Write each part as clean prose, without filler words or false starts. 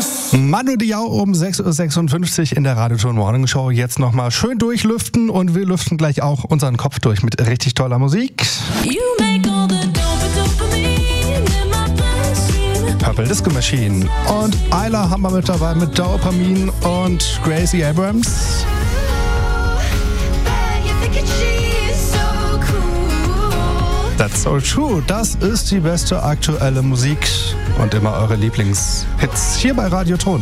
Manu Diao um 6.56 Uhr in der Radio-Ton Morning Show. Jetzt nochmal schön durchlüften und wir lüften gleich auch unseren Kopf durch mit richtig toller Musik. Purple Disco Machine und Ayla haben wir mit dabei mit Dopamine und Gracie Abrams. That's so true. Das ist die beste aktuelle Musik und immer eure Lieblingshits hier bei Radio Ton.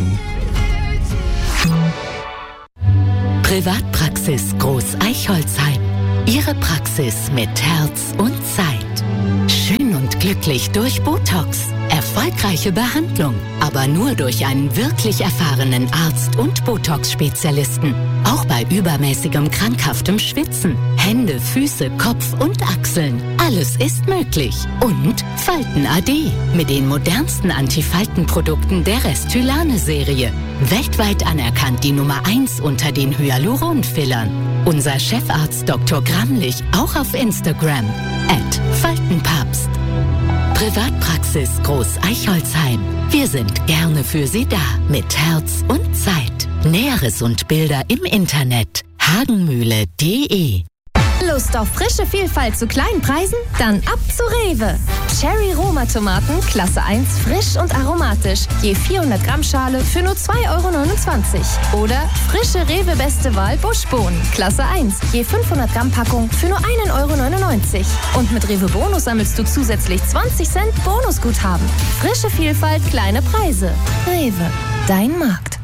Privatpraxis Groß Eichholzheim. Ihre Praxis mit Herz und Zeit. Schön und glücklich durch Botox. Erfolgreiche Behandlung, aber nur durch einen wirklich erfahrenen Arzt und Botox-Spezialisten. Auch bei übermäßigem krankhaftem Schwitzen. Hände, Füße, Kopf und Achseln. Alles ist möglich. Und Falten AD mit den modernsten Antifaltenprodukten der Restylane-Serie. Weltweit anerkannt die Nummer 1 unter den Hyaluron-Fillern. Unser Chefarzt Dr. Gramlich auch auf Instagram @Faltenpapst. Privatpraxis Groß Eichholzheim. Wir sind gerne für Sie da mit Herz und Zeit. Näheres und Bilder im Internet hagenmühle.de. Lust auf frische Vielfalt zu kleinen Preisen? Dann ab zu Rewe. Cherry Roma Tomaten, Klasse 1, frisch und aromatisch. Je 400 Gramm Schale für nur 2,29 €. Oder frische Rewe Beste Wahl Buschbohnen, Klasse 1, je 500 Gramm Packung für nur 1,99 €. Und mit Rewe Bonus sammelst du zusätzlich 20 Cent Bonusguthaben. Frische Vielfalt, kleine Preise. Rewe, dein Markt.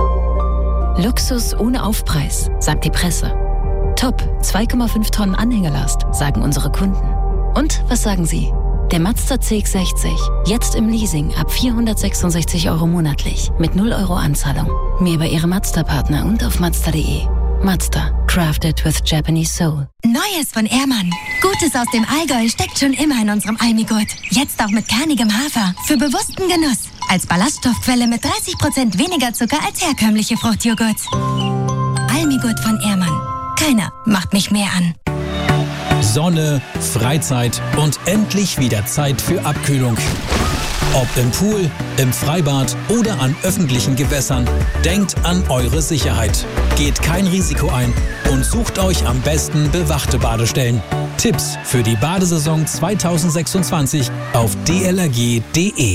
Luxus ohne Aufpreis, sagt die Presse. Top, 2,5 Tonnen Anhängelast, sagen unsere Kunden. Und was sagen Sie? Der Mazda CX-60, jetzt im Leasing ab 466 € monatlich, mit 0 € Anzahlung. Mehr bei Ihrem Mazda-Partner und auf Mazda.de. Mazda, crafted with Japanese soul. Neues von Ehrmann. Gutes aus dem Allgäu steckt schon immer in unserem Almigurt. Jetzt auch mit kernigem Hafer, für bewussten Genuss. Als Ballaststoffquelle mit 30% weniger Zucker als herkömmliche Fruchtjoghurts. Almigurt von Ehrmann. Keiner macht mich mehr an. Sonne, Freizeit und endlich wieder Zeit für Abkühlung. Ob im Pool, im Freibad oder an öffentlichen Gewässern, denkt an eure Sicherheit. Geht kein Risiko ein und sucht euch am besten bewachte Badestellen. Tipps für die Badesaison 2026 auf dlrg.de.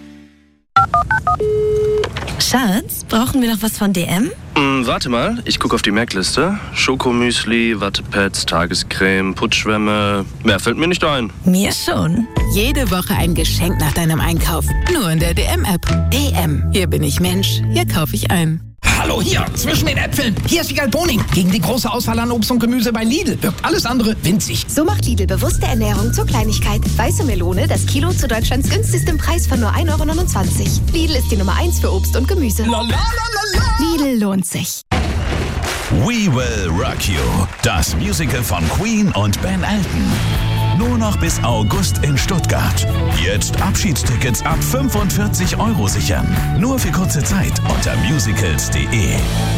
Schatz, brauchen wir noch was von DM? Warte mal, ich gucke auf die Merkliste. Schokomüsli, Wattepads, Tagescreme, Putzschwämme. Mehr fällt mir nicht ein. Mir schon. Jede Woche ein Geschenk nach deinem Einkauf. Nur in der DM-App. DM. Hier bin ich Mensch. Hier kaufe ich ein. Hallo, hier, zwischen den Äpfeln. Hier ist die Galboning. Gegen die große Auswahl an Obst und Gemüse bei Lidl wirkt alles andere winzig. So macht Lidl bewusste Ernährung zur Kleinigkeit. Weiße Melone, das Kilo zu Deutschlands günstigstem Preis von nur 1,29 €. Lidl ist die Nummer 1 für Obst und Gemüse. Lidl lohnt sich. We Will Rock You, das Musical von Queen und Ben Elton. Nur noch bis August in Stuttgart. Jetzt Abschiedstickets ab 45 € sichern. Nur für kurze Zeit unter musicals.de.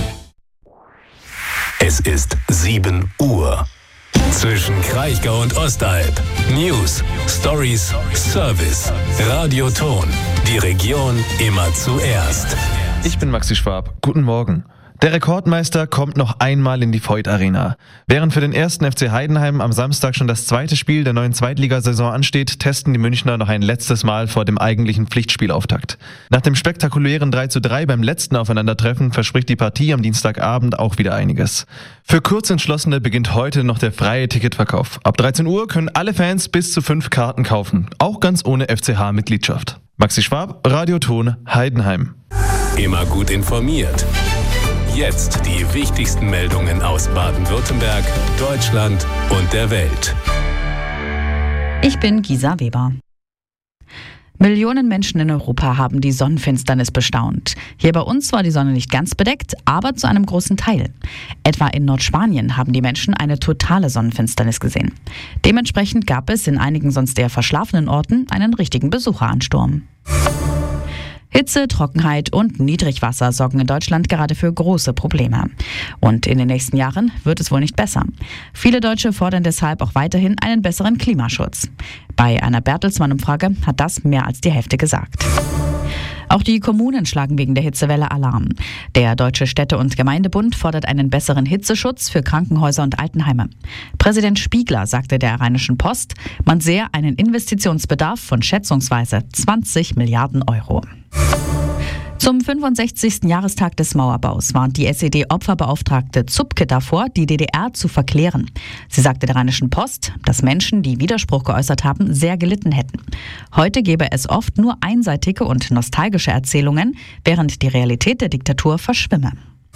Es ist 7 Uhr. Zwischen Kraichgau und Ostalb. News, Stories, Service. Radio Ton. Die Region immer zuerst. Ich bin Maxi Schwab. Guten Morgen. Der Rekordmeister kommt noch einmal in die Voith Arena. Während für den 1. FC Heidenheim am Samstag schon das zweite Spiel der neuen Zweitligasaison ansteht, testen die Münchner noch ein letztes Mal vor dem eigentlichen Pflichtspielauftakt. Nach dem spektakulären 3:3 beim letzten Aufeinandertreffen verspricht die Partie am Dienstagabend auch wieder einiges. Für Kurzentschlossene beginnt heute noch der freie Ticketverkauf. Ab 13 Uhr können alle Fans bis zu 5 Karten kaufen, auch ganz ohne FCH-Mitgliedschaft. Maxi Schwab, Radio Ton, Heidenheim. Immer gut informiert. Jetzt die wichtigsten Meldungen aus Baden-Württemberg, Deutschland und der Welt. Ich bin Gisa Weber. Millionen Menschen in Europa haben die Sonnenfinsternis bestaunt. Hier bei uns war die Sonne nicht ganz bedeckt, aber zu einem großen Teil. Etwa in Nordspanien haben die Menschen eine totale Sonnenfinsternis gesehen. Dementsprechend gab es in einigen sonst eher verschlafenen Orten einen richtigen Besucheransturm. Hitze, Trockenheit und Niedrigwasser sorgen in Deutschland gerade für große Probleme. Und in den nächsten Jahren wird es wohl nicht besser. Viele Deutsche fordern deshalb auch weiterhin einen besseren Klimaschutz. Bei einer Bertelsmann-Umfrage hat das mehr als die Hälfte gesagt. Auch die Kommunen schlagen wegen der Hitzewelle Alarm. Der Deutsche Städte- und Gemeindebund fordert einen besseren Hitzeschutz für Krankenhäuser und Altenheime. Präsident Spiegler sagte der Rheinischen Post, man sehe einen Investitionsbedarf von schätzungsweise 20 Milliarden Euro. Zum 65. Jahrestag des Mauerbaus warnt die SED-Opferbeauftragte Zupke davor, die DDR zu verklären. Sie sagte der Rheinischen Post, dass Menschen, die Widerspruch geäußert haben, sehr gelitten hätten. Heute gebe es oft nur einseitige und nostalgische Erzählungen, während die Realität der Diktatur verschwimme.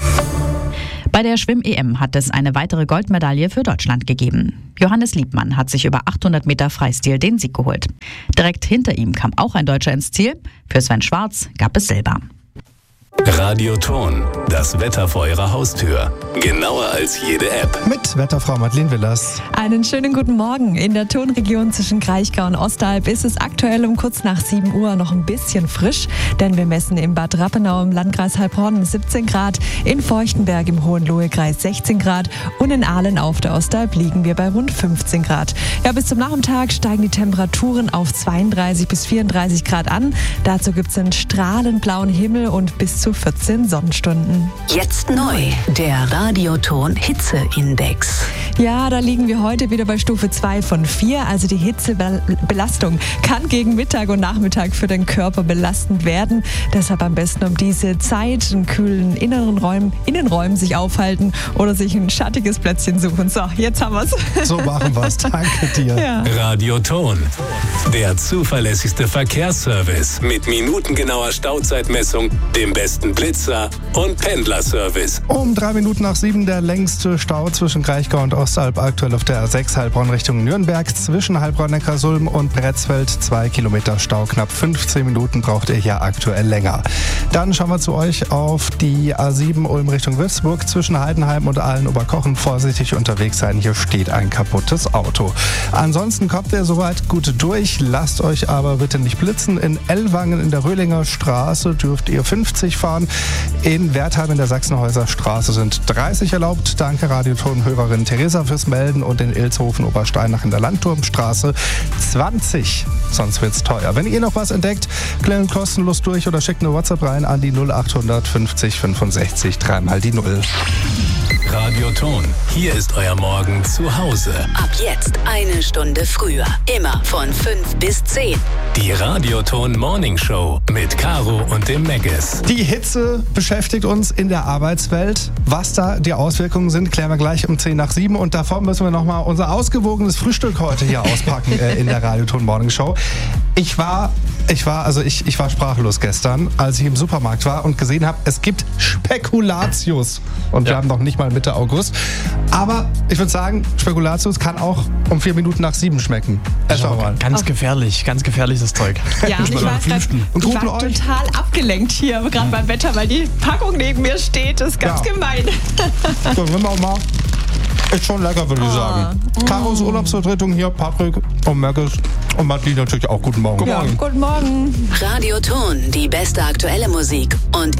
Bei der Schwimm-EM hat es eine weitere Goldmedaille für Deutschland gegeben. Johannes Liebmann hat sich über 800 Meter Freistil den Sieg geholt. Direkt hinter ihm kam auch ein Deutscher ins Ziel. Für Sven Schwarz gab es Silber. Radioton, das Wetter vor Ihrer Haustür. Genauer als jede App. Mit Wetterfrau Madeleine Willers. Einen schönen guten Morgen. In der Tonregion zwischen Kraichgau und Ostalb ist es aktuell um kurz nach 7 Uhr noch ein bisschen frisch, denn wir messen in Bad Rappenau im Landkreis Heilbronn 17 Grad, in Feuchtenberg im Hohenlohe-Kreis 16 Grad und in Ahlen auf der Ostalb liegen wir bei rund 15 Grad. Ja, bis zum Nachmittag steigen die Temperaturen auf 32 bis 34 Grad an. Dazu gibt es einen strahlend blauen Himmel und bis zu 14 Sonnenstunden. Jetzt neu, der Radioton Hitzeindex. Ja, da liegen wir heute wieder bei Stufe 2 von 4. Also die Hitzebelastung kann gegen Mittag und Nachmittag für den Körper belastend werden. Deshalb am besten um diese Zeit in kühlen Innenräumen sich aufhalten oder sich ein schattiges Plätzchen suchen. So, jetzt haben wir's. So machen wir's. Danke dir. Ja. Radioton, der zuverlässigste Verkehrsservice mit minutengenauer Stauzeitmessung, dem besten Blitzer und Pendlerservice. Um 3 Minuten nach 7 der längste Stau zwischen Kraichgau und Ostalb, aktuell auf der A6 Heilbronn Richtung Nürnberg. Zwischen Heilbronn-Neckarsulm und Bretzfeld 2 Kilometer Stau. Knapp 15 Minuten braucht ihr hier aktuell länger. Dann schauen wir zu euch auf die A7 Ulm Richtung Würzburg. Zwischen Heidenheim und Aalen-Oberkochen vorsichtig unterwegs sein. Hier steht ein kaputtes Auto. Ansonsten kommt ihr soweit gut durch. Lasst euch aber bitte nicht blitzen. In Ellwangen in der Röhlinger Straße dürft ihr 50 fahren. In Wertheim in der Sachsenhäuser Straße sind 30 erlaubt. Danke Radioton-Hörerin Theresa fürs Melden und in Ilshofen Obersteinach in der Landturmstraße 20. Sonst wird's teuer. Wenn ihr noch was entdeckt, klären kostenlos durch oder schickt eine WhatsApp rein an die 0800 50 65 3 mal die 0. Radioton, hier ist euer Morgen zu Hause. Ab jetzt 1 Stunde früher. Immer von 5 bis 10. Die Radioton Morning Show mit Caro und dem Meggis. Die Hitze beschäftigt uns in der Arbeitswelt. Was da die Auswirkungen sind, klären wir gleich um 10 nach 7. Und davor müssen wir nochmal unser ausgewogenes Frühstück heute hier auspacken in der Radioton Morning Show. Ich war sprachlos gestern, als ich im Supermarkt war und gesehen habe, es gibt Spekulatius. Und wir haben noch nicht mal Mitte August. Aber ich würde sagen, Spekulatius kann auch um 4 Minuten nach 7 schmecken. Schau mal. Ganz gefährliches Zeug. Ja, ich war total abgelenkt hier, gerade beim Wetter, weil die Packung neben mir steht. Das ist ganz gemein. So, nehmen wir auch mal. Ist schon lecker, würde ich sagen. Karos Urlaubsvertretung hier, Patrick und Meggis und Madeleine natürlich auch. Guten Morgen. Guten Morgen. Radioton, die beste aktuelle Musik und